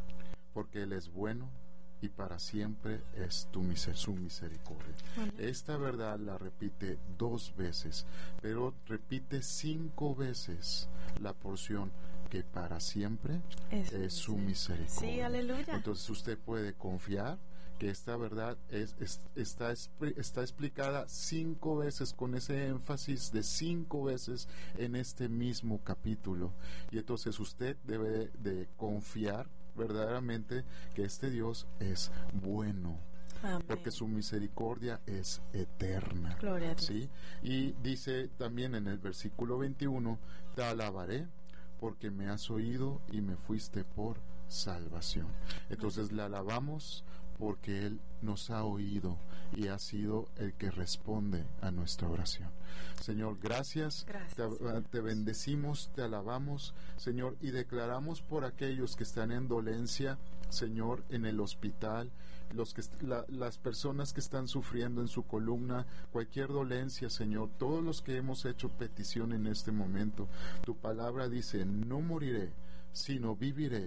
porque Él es bueno y para siempre es tu miser- su misericordia. Bueno. Esta verdad la repite dos veces, pero repite cinco veces la porción que para siempre es, es su misericordia. Sí, aleluya. Entonces usted puede confiar que esta verdad es, es, está, está explicada cinco veces, con ese énfasis de cinco veces en este mismo capítulo. Y entonces usted debe de, de confiar verdaderamente que este Dios es bueno. Amén. Porque su misericordia es eterna. Gloria a Dios. ¿Sí? Y dice también en el versículo veintiuno, te alabaré porque me has oído y me fuiste por salvación. Entonces le alabamos porque Él nos ha oído y ha sido el que responde a nuestra oración. Señor, gracias, gracias. Te, te bendecimos, te alabamos, Señor, y declaramos por aquellos que están en dolencia, Señor, en el hospital, los que la, las personas que están sufriendo en su columna, cualquier dolencia, Señor, todos los que hemos hecho petición en este momento, tu palabra dice, no moriré, sino viviré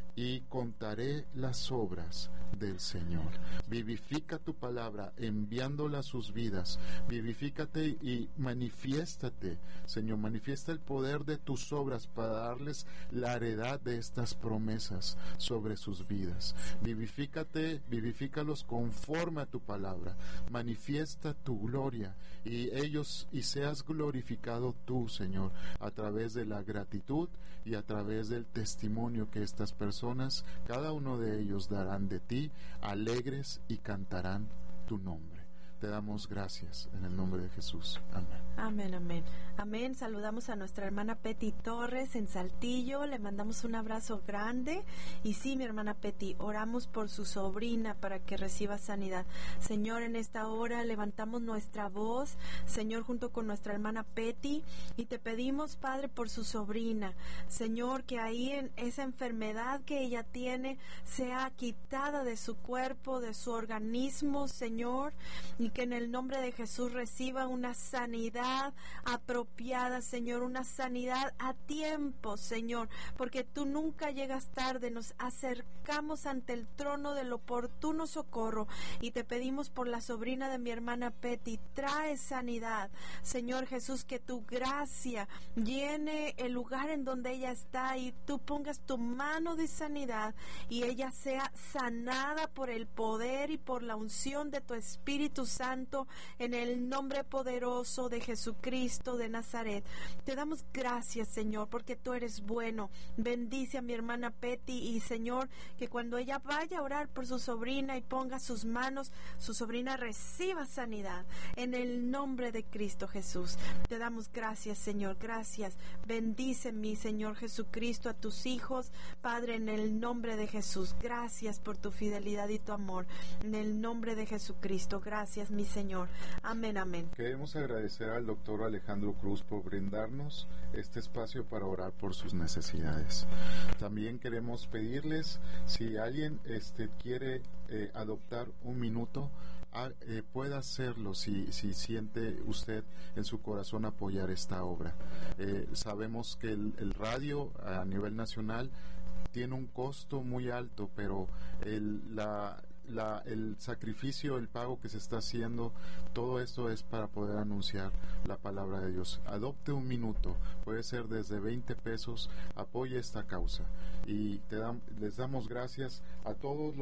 y contaré las obras del Señor. Vivifica tu palabra enviándola a sus vidas. Vivifícate y manifiéstate, Señor, manifiesta el poder de tus obras para darles la heredad de estas promesas sobre sus vidas. Vivifícate, vivifícalos conforme a tu palabra. Manifiesta tu gloria y ellos y seas glorificado tú, Señor, a través de la gratitud y a través del testimonio que estas personas, cada uno de ellos darán de ti, alegres y cantarán tu nombre. Te damos gracias en el nombre de Jesús. Amén. Amén, amén. Amén. Saludamos a nuestra hermana Peti Torres en Saltillo. Le mandamos un abrazo grande. Y sí, mi hermana Peti, oramos por su sobrina para que reciba sanidad. Señor, en esta hora levantamos nuestra voz, Señor, junto con nuestra hermana Peti, y te pedimos, Padre, por su sobrina. Señor, que ahí en esa enfermedad que ella tiene sea quitada de su cuerpo, de su organismo, Señor, y que en el nombre de Jesús reciba una sanidad apropiada, Señor, una sanidad a tiempo, Señor, porque tú nunca llegas tarde. Nos acercamos ante el trono del oportuno socorro y te pedimos por la sobrina de mi hermana Peti, trae sanidad, Señor Jesús, que tu gracia llene el lugar en donde ella está y tú pongas tu mano de sanidad y ella sea sanada por el poder y por la unción de tu Espíritu Santo, en el nombre poderoso de Jesucristo de Nazaret. Te damos gracias, Señor, porque tú eres bueno. Bendice a mi hermana Peti y, Señor, que cuando ella vaya a orar por su sobrina y ponga sus manos, su sobrina reciba sanidad en el nombre de Cristo Jesús. Te damos gracias, Señor, gracias. Bendice mi Señor Jesucristo a tus hijos, Padre, en el nombre de Jesús. Gracias por tu fidelidad y tu amor, en el nombre de Jesucristo. Gracias, mi Señor. Amén, amén. Queremos agradecer al doctor Alejandro Cruz por brindarnos este espacio para orar por sus necesidades. También queremos pedirles, si alguien este, quiere eh, adoptar un minuto, a, eh, pueda hacerlo si, si siente usted en su corazón apoyar esta obra. Eh, sabemos que el, el radio a nivel nacional tiene un costo muy alto, pero el, la La, el sacrificio, el pago que se está haciendo, todo esto es para poder anunciar la palabra de Dios. Adopte un minuto, puede ser desde veinte pesos, apoye esta causa y te dan, les damos gracias a todos los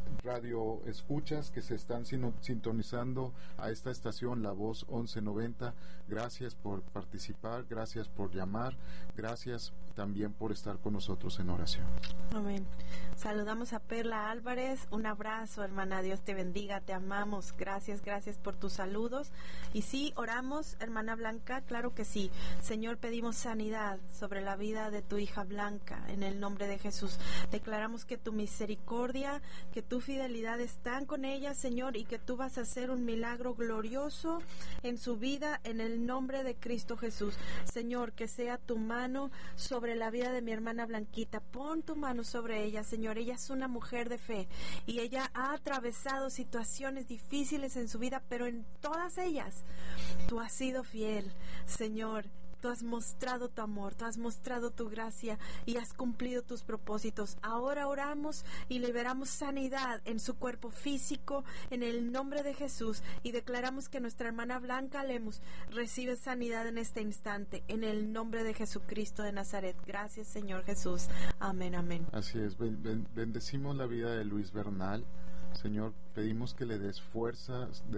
radio escuchas que se están sintonizando a esta estación, La Voz once noventa. Gracias por participar, gracias por llamar, gracias también por estar con nosotros en oración. Amén. Saludamos a Perla Álvarez, un abrazo, hermana, Dios te bendiga, te amamos, gracias, gracias por tus saludos. Y sí, oramos, hermana Blanca, claro que sí. Señor, pedimos sanidad sobre la vida de tu hija Blanca, en el nombre de Jesús. Declaramos que tu misericordia, que tu fidelidad están con ella, Señor, y que tú vas a hacer un milagro glorioso en su vida, en el nombre de Cristo Jesús. Señor, que sea tu mano sobre la vida de mi hermana Blanquita. Pon tu mano sobre ella, Señor. Ella es una mujer de fe y ella ha atravesado situaciones difíciles en su vida, pero en todas ellas tú has sido fiel, Señor. Tú has mostrado tu amor, tú has mostrado tu gracia y has cumplido tus propósitos. Ahora oramos y liberamos sanidad en su cuerpo físico en el nombre de Jesús, y declaramos que nuestra hermana Blanca Lemus recibe sanidad en este instante en el nombre de Jesucristo de Nazaret. Gracias, Señor Jesús. Amén, amén. Así es, bendecimos la vida de Luis Bernal. Señor, pedimos que le des fuerzas de